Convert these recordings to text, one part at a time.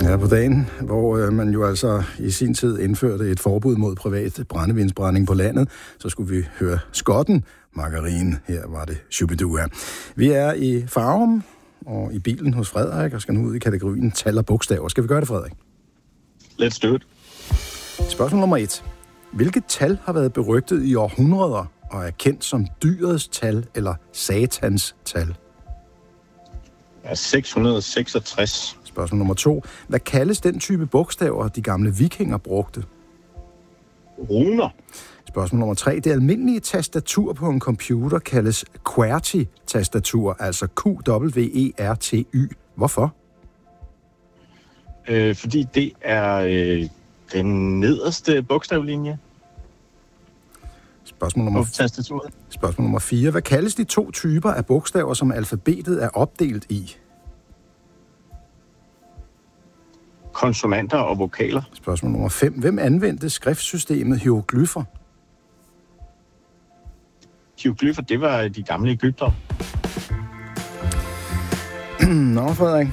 Ja, på dagen, hvor man jo altså i sin tid indførte et forbud mod privat brændevindsbrænding på landet, så skulle vi høre skotten Margarine. Her var det Shubidua. Vi er i Farum og i bilen hos Frederik og skal nu ud i kategorien tal og bogstaver. Skal vi gøre det, Frederik? Let's do it. Spørgsmål nummer 1. Hvilket tal har været berygtet i århundreder og er kendt som dyrets tal eller satans tal? Ja, 666. Spørgsmål nummer 2. Hvad kaldes den type bogstaver, de gamle vikinger brugte? Runer. Spørgsmål nummer 3. Det almindelige tastatur på en computer kaldes QWERTY-tastatur, altså QWERTY. Hvorfor? Fordi det er den nederste bogstavlinje på tastaturet. Spørgsmål nummer 4. Hvad kaldes de 2 typer af bogstaver, som alfabetet er opdelt i? Konsonanter og vokaler. Spørgsmål nummer 5. Hvem anvendte skriftsystemet hieroglyffer? Hieroglyffer, det var de gamle egyptere. Nå, Frederik.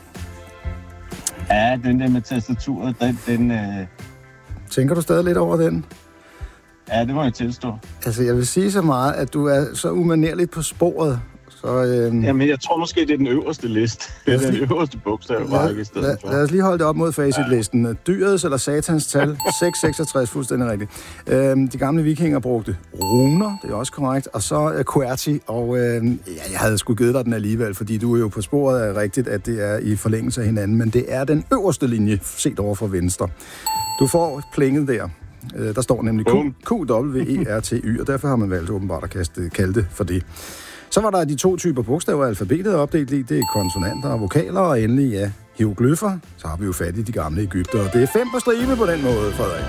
Ja, den der med tastaturet, den Tænker du stadig lidt over den? Ja, det må jeg tilstå. Altså, jeg vil sige så meget, at du er så umanerligt på sporet. Så, Jamen, jeg tror måske, det er den øverste liste. Det er den øverste bogstavrække i stedet for. Lad os lige holde det op mod facitlisten. Ja. Dyrets eller satans tal, 666, fuldstændig rigtigt. De gamle vikinger brugte runer, det er også korrekt, og så QWERTY, og jeg havde sgu givet dig den alligevel, fordi du er jo på sporet af rigtigt, at det er i forlængelse af hinanden, men det er den øverste linje, set over fra venstre. Du får plinget der. Der står nemlig QWERTY, og derfor har man valgt åbenbart at kalde det for det. Så var der de 2 typer bogstaver, alfabetet er opdelt i. Det er konsonanter og vokaler, og endelig, ja, hieroglyffer. Så har vi jo fat i de gamle egyptere. Det er 5 på stribe på den måde, Frederik.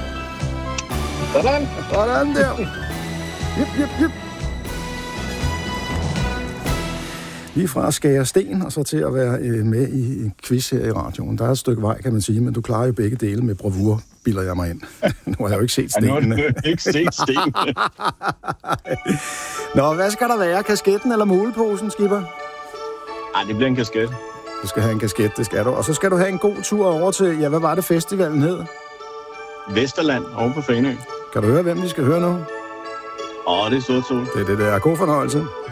Sådan der. Jip. Lige fra at skære sten, og så til at være med i en quiz her i radioen. Der er et stykke vej, kan man sige, men du klarer jo begge dele med bravur, bilder jeg mig ind. Nu har jeg jo ikke set stenene. Jeg har ikke set stenene. Nå, hvad skal der være? Kasketten eller muleposen, skipper? Ej, det bliver en kasket. Du skal have en kasket, det skal du. Og så skal du have en god tur over til, ja, hvad var det festivalen hed? Vesterland, over på Fanø. Kan du høre, hvem vi skal høre nu? Det er Sortsol. Det er det der. God fornøjelse.